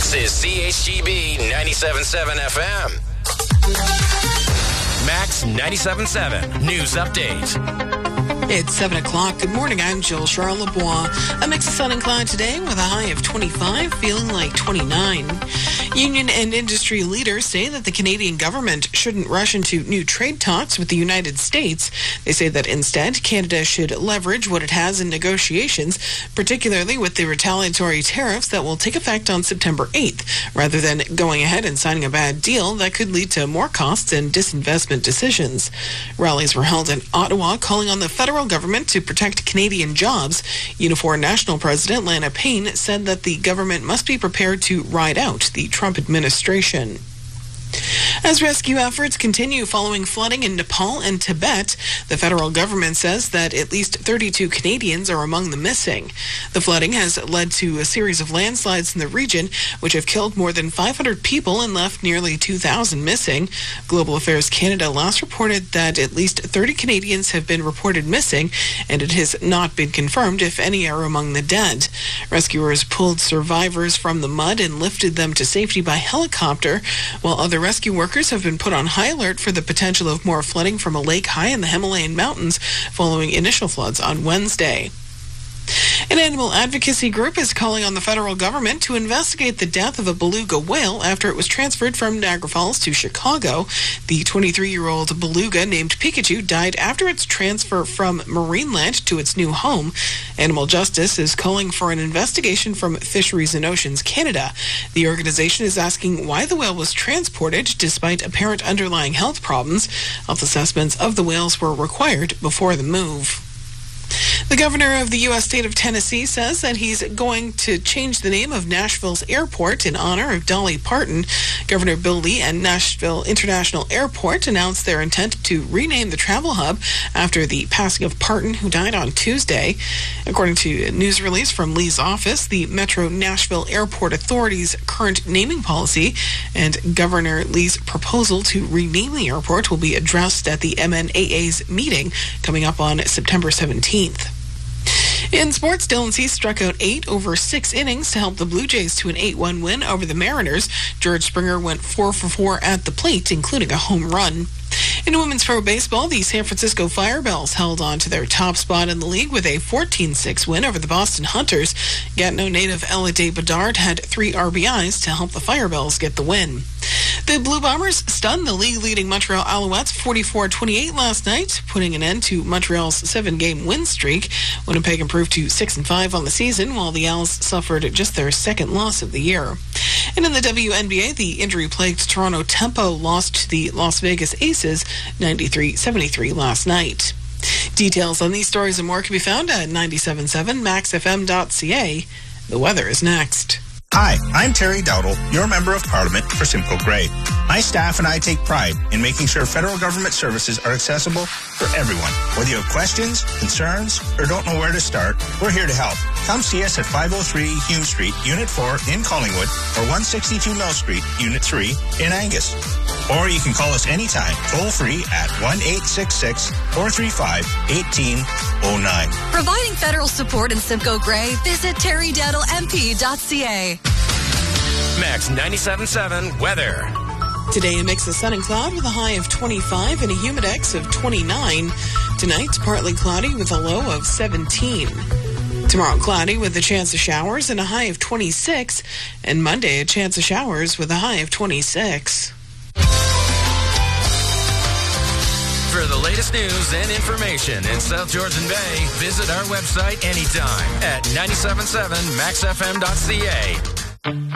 This is CHGB 97.7 FM. Max 97.7 News Update. It's 7 o'clock. Good morning. I'm Jill Charlebois. A mix of sun and cloud today with a high of 25, feeling like 29. Union and industry leaders say that the Canadian government shouldn't rush into new trade talks with the United States. They say that instead, Canada should leverage what it has in negotiations, particularly with the retaliatory tariffs that will take effect on September 8th, rather than going ahead and signing a bad deal that could lead to more costs and disinvestment decisions. Rallies were held in Ottawa calling on the federal government to protect Canadian jobs. Unifor National President Lana Payne said that the government must be prepared to ride out the Trump administration. As rescue efforts continue following flooding in Nepal and Tibet, the federal government says that at least 32 Canadians are among the missing. The flooding has led to a series of landslides in the region, which have killed more than 500 people and left nearly 2,000 missing. Global Affairs Canada last reported that at least 30 Canadians have been reported missing, and it has not been confirmed if any are among the dead. Rescuers pulled survivors from the mud and lifted them to safety by helicopter, while other rescue workers have been put on high alert for the potential of more flooding from a lake high in the Himalayan mountains following initial floods on Wednesday. An animal advocacy group is calling on the federal government to investigate the death of a beluga whale after it was transferred from Niagara Falls to Chicago. The 23-year-old beluga named Pikachu died after its transfer from Marineland to its new home. Animal Justice is calling for an investigation from Fisheries and Oceans Canada. The organization is asking why the whale was transported despite apparent underlying health problems. Health assessments of the whales were required before the move. The governor of the U.S. state of Tennessee says that he's going to change the name of Nashville's airport in honor of Dolly Parton. Governor Bill Lee and Nashville International Airport announced their intent to rename the travel hub after the passing of Parton, who died on Tuesday. According to a news release from Lee's office, the Metro Nashville Airport Authority's current naming policy and Governor Lee's proposal to rename the airport will be addressed at the MNAA's meeting coming up on September 17th. In sports, Dylan Cease struck out 8 over 6 innings to help the Blue Jays to an 8-1 win over the Mariners. George Springer went 4 for 4 at the plate, including a home run. In women's pro baseball, the San Francisco Firebells held on to their top spot in the league with a 14-6 win over the Boston Hunters. Gatineau native Elliday Bedard had 3 RBIs to help the Firebells get the win. The Blue Bombers stunned the league-leading Montreal Alouettes 44-28 last night, putting an end to Montreal's 7-game win streak. Winnipeg improved to 6-5 on the season, while the Owls suffered just their second loss of the year. And in the WNBA, the injury-plagued Toronto Tempo lost to the Las Vegas Aces 93-73 last night. Details on these stories and more can be found at 977maxfm.ca. The weather is next. Hi, I'm Terry Dowdle, your Member of Parliament for Simcoe Grey. My staff and I take pride in making sure federal government services are accessible for everyone. Whether you have questions, concerns, or don't know where to start, we're here to help. Come see us at 503 Hume Street, Unit 4 in Collingwood, or 162 Mill Street, Unit 3 in Angus. Or you can call us anytime, toll-free at 1-866-435-1809. Providing federal support in Simcoe Grey, visit terrydowdlemp.ca. Max 97.7 weather. Today, a mix of sun and cloud with a high of 25 and a humidex of 29. Tonight, partly cloudy with a low of 17. Tomorrow, cloudy with a chance of showers and a high of 26. And Monday, a chance of showers with a high of 26. For the latest news and information in South Georgian Bay, visit our website anytime at 977maxfm.ca.